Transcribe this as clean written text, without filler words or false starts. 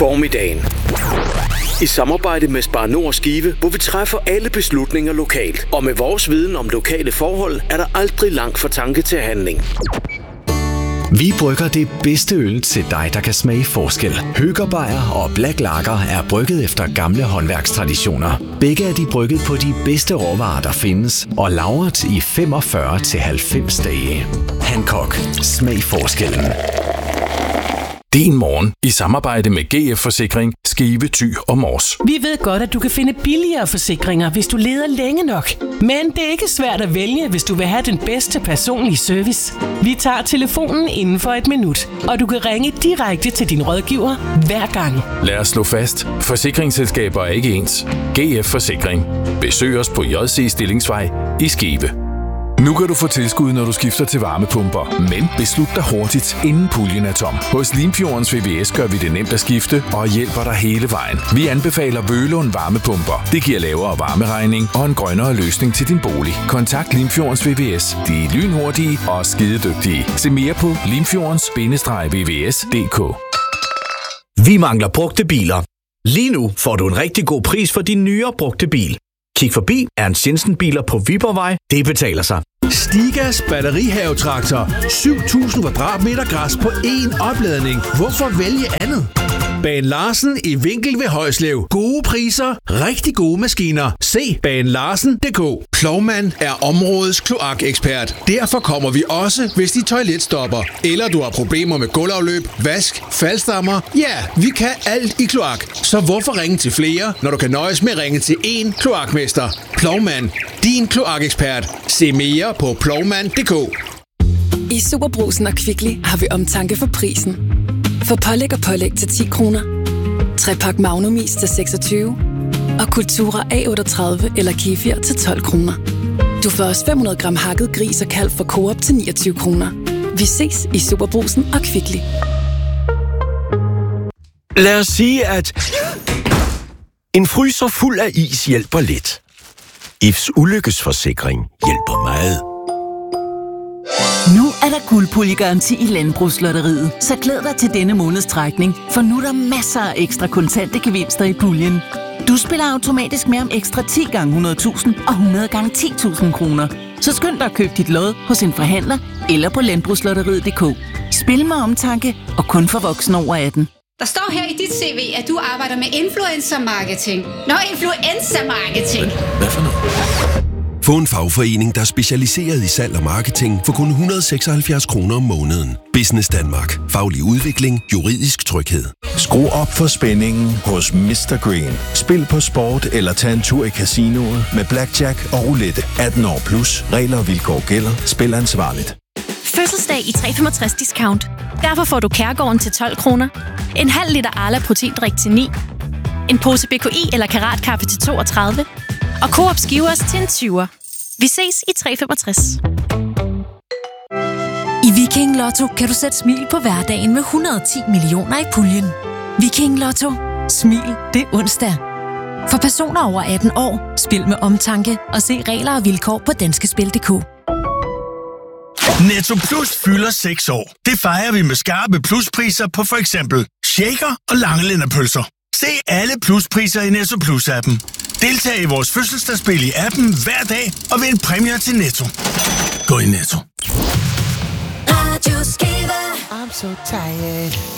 formiddagen. I samarbejde med Spar Nord Skive, hvor vi træffer alle beslutninger lokalt. Og med vores viden om lokale forhold, er der aldrig langt fra tanke til handling. Vi brygger det bedste øl til dig, der kan smage forskel. Høger Beyer og Black Lager er brygget efter gamle håndværkstraditioner. Begge er de brygget på de bedste råvarer, der findes, og lagret i 45-90 dage. Hancock. Smag forskellen. Din morgen i samarbejde med GF Forsikring, Skive, Thy og Mors. Vi ved godt, at du kan finde billigere forsikringer, hvis du leder længe nok. Men det er ikke svært at vælge, hvis du vil have den bedste personlige service. Vi tager telefonen inden for et minut, og du kan ringe direkte til din rådgiver hver gang. Lad os slå fast. Forsikringsselskaber er ikke ens. GF Forsikring. Besøg os på JC Stillingsvej i Skive. Nu kan du få tilskud, når du skifter til varmepumper. Men beslut dig hurtigt, inden puljen er tom. Hos Limfjordens VVS gør vi det nemt at skifte og hjælper dig hele vejen. Vi anbefaler Vølund varmepumper. Det giver lavere varmeregning og en grønnere løsning til din bolig. Kontakt Limfjordens VVS. De er lynhurtige og skidedygtige. Se mere på limfjordens-vvs.dk. Vi mangler brugte biler. Lige nu får du en rigtig god pris for din nyere brugte bil. Kig forbi Ernst Jensen Biler på Viborgvej. Det betaler sig. Stigas batterihavetraktor. 7.000 kvadratmeter græs på én opladning. Hvorfor vælge andet? Bane Larsen i Vinkel ved Højslev. Gode priser, rigtig gode maskiner. Se banelarsen.dk. Plovmand er områdets kloakekspert. Derfor kommer vi også, hvis dit toilet stopper. Eller du har problemer med gulvafløb, vask, faldstammer. Ja, vi kan alt i kloak. Så hvorfor ringe til flere, når du kan nøjes med at ringe til én kloakmester? Plovmand, din kloakekspert. Se mere på plovmand.dk. I Superbrugsen og Kvickly har vi omtanke for prisen. For pålæg og pålæg til 10 kroner. 3-pak Magnumis til 26. Og Kultura A38 eller Kefir til 12 kroner. Du får også 500 gram hakket gris og kalv for Coop til 29 kroner. Vi ses i Superbrugsen og Kvickly. Lad os sige, at en fryser fuld af is hjælper lidt. IFs ulykkesforsikring hjælper meget. Nu er der guldpuljegaranti i Landbrugslotteriet, så glæd dig til denne måneds trækning, for nu er der masser af ekstra kontante gevinster i puljen. Du spiller automatisk med om ekstra 10 gange 100.000 og 100 gange 10.000 kroner. Så skynd dig at købe dit lod hos en forhandler eller på landbrugslotteriet.dk. Spil med omtanke og kun for voksne over 18. Der står her i dit CV, at du arbejder med influencer marketing. Nå, influencer marketing. Hvad for noget? Få en fagforening, der er specialiseret i salg og marketing for kun 176 kroner om måneden. Business Danmark. Faglig udvikling. Juridisk tryghed. Skru op for spændingen hos Mr. Green. Spil på sport eller tag en tur i casinoet med blackjack og roulette. 18 år plus. Regler og vilkår gælder. Spil ansvarligt. Fødselsdag i 365 discount. Derfor får du Kærgården til 12 kroner. En halv liter Arla proteindrik til 9. En pose BKI eller Karatkaffe til 32. Og Coop Skivers til en 20'er. Vi ses i 365. I Viking Lotto kan du sætte smil på hverdagen med 110 millioner i puljen. Viking Lotto. Smil, det er onsdag. For personer over 18 år, spil med omtanke og se regler og vilkår på danskespil.dk. Netto Plus fylder 6 år. Det fejrer vi med skarpe pluspriser på for eksempel shaker og langelænderpølser. Se alle pluspriser i Netto Plus-appen. Deltag i vores fødselsdagsspil i appen hver dag og vind præmier til Netto. Gå i Netto. I'm so tired.